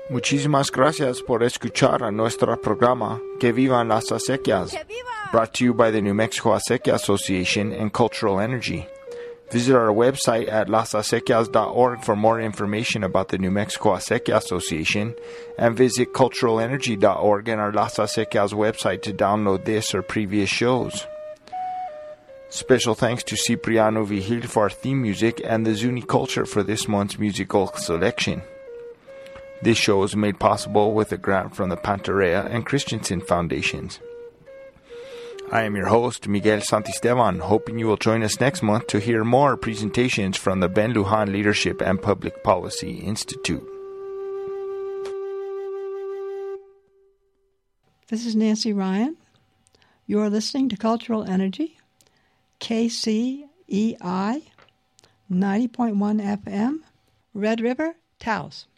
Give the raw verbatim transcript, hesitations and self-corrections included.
Muchísimas gracias por escuchar a nuestro programa Que Vivan las Acequias, brought to you by the New Mexico Acequia Association and Cultural Energy. Visit our website at las acequias dot org for more information about the New Mexico Acequia Association, and visit cultural energy dot org and our Las Acequias website to download this or previous shows. Special thanks to Cipriano Vigil for our theme music and the Zuni Culture for this month's musical selection. This show is made possible with a grant from the Pantaria and Christensen Foundations. I am your host, Miguel Santisteban, hoping you will join us next month to hear more presentations from the Ben Lujan Leadership and Public Policy Institute. This is Nancy Ryan. You are listening to Cultural Energy, K C E I, ninety point one F M, Red River, Taos.